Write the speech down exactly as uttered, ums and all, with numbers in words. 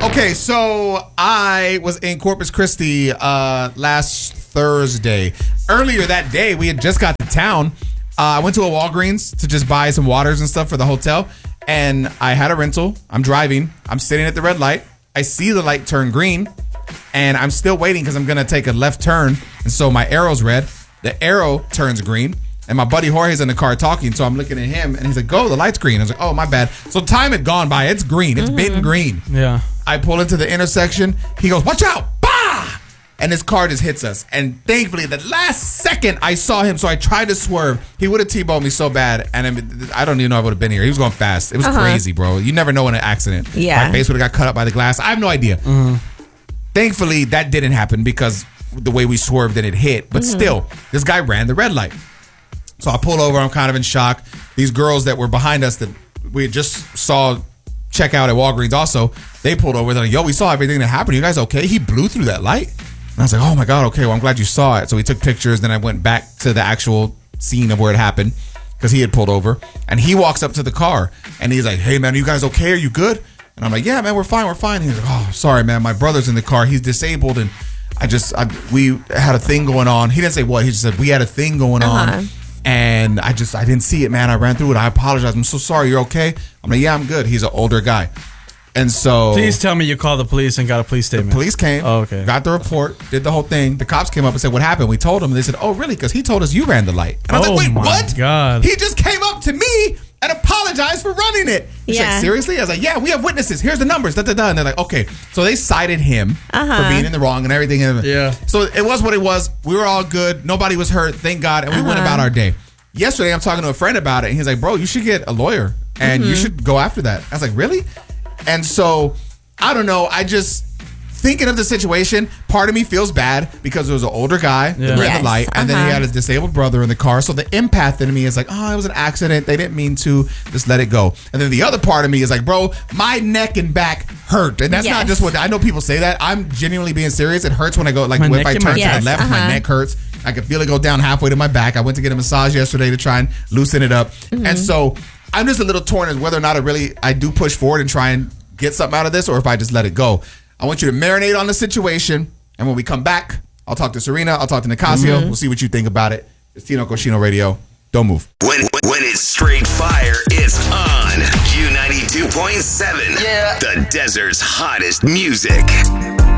Okay, so I was in Corpus Christi uh, last Thursday. Earlier that day, we had just got to town. Uh, I went to a Walgreens to just buy some waters and stuff for the hotel. And I had a rental. I'm driving. I'm sitting at the red light. I see the light turn green. And I'm still waiting because I'm going to take a left turn. And so my arrow's red. The arrow turns green. And my buddy Jorge's in the car talking. So I'm looking at him. And he's like, go, the light's green. I was like, oh, my bad. So time had gone by. It's green. It's mm-hmm. been green. Yeah. I pull into the intersection. He goes, watch out. Bah! And his car just hits us. And thankfully, the last second I saw him, so I tried to swerve. He would have T-boned me so bad. And I, I don't even know if I would have been here. He was going fast. It was uh-huh. crazy, bro. You never know in an accident. Yeah. My face would have got cut up by the glass. I have no idea. Mm-hmm. Thankfully, that didn't happen because the way we swerved and it hit. But mm-hmm. still, this guy ran the red light. So I pull over. I'm kind of in shock. These girls that were behind us that we just saw check out at Walgreens also, they pulled over. They're like, yo, we saw everything that happened. You guys okay? He blew through that light. And I was like, oh my God, okay, well, I'm glad you saw it. So we took pictures. Then I went back to the actual scene of where it happened because he had pulled over. And he walks up to the car and he's like, hey, man, are you guys okay? Are you good? And I'm like, yeah, man, we're fine. We're fine. He's like, oh, sorry, man. My brother's in the car. He's disabled. And I just, I, we had a thing going on. He didn't say what. He just said, we had a thing going uh-huh. on. And I just, I didn't see it, man. I ran through it. I apologize. I'm so sorry. You're okay? I'm like, yeah, I'm good. He's an older guy. And so... Please tell me you called the police and got a police statement. The police came, oh, okay. got the report, did the whole thing. The cops came up and said, what happened? We told them. They said, oh, really? Because he told us you ran the light. And I was oh like, wait, my what? God. He just came up to me and apologized for running it. He's yeah. like, seriously? I was like, yeah, we have witnesses. Here's the numbers. Da, da, da. And they're like, okay. So they cited him uh-huh. for being in the wrong and everything. Yeah. So it was what it was. We were all good. Nobody was hurt. Thank God. And we uh-huh. went about our day. Yesterday, I'm talking to a friend about it, and he's like, bro, you should get a lawyer, and mm-hmm. you should go after that. I was like, really? And so, I don't know. I just, thinking of the situation, part of me feels bad because there was an older guy yeah. that ran yes. the light, and uh-huh. then he had his disabled brother in the car. So the empath in me is like, oh, it was an accident. They didn't mean to. Just let it go. And then the other part of me is like, bro, my neck and back hurt. And that's yes. not just what, I know people say that. I'm genuinely being serious. It hurts when I go, like, my if I turn to yes. the left, uh-huh. my neck hurts. I could feel it go down halfway to my back. I went to get a massage yesterday to try and loosen it up. Mm-hmm. And so I'm just a little torn as whether or not I really, I do push forward and try and get something out of this or if I just let it go. I want you to marinate on the situation. And when we come back, I'll talk to Serena. I'll talk to Nicasio. Mm-hmm. We'll see what you think about it. It's Tino Cochino Radio. Don't move. When, when it's straight fire, it's on Q ninety-two point seven. Yeah. The desert's hottest music.